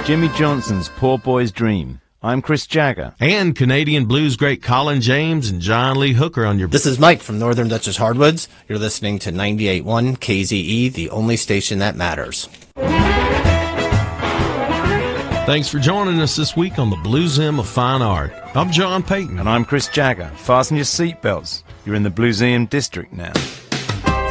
Jimmy Johnson's Poor Boy's Dream. I'm Chris Jagger. And Canadian blues great Colin James and John Lee Hooker on your... This is Mike from Northern Dutchess Hardwoods. You're listening to 98.1 KZE, the only station that matters. Thanks for joining us this week on the Blues Museum of Fine Art. I'm John Payton. And I'm Chris Jagger. Fasten your seatbelts. You're in the Blues Museum district now.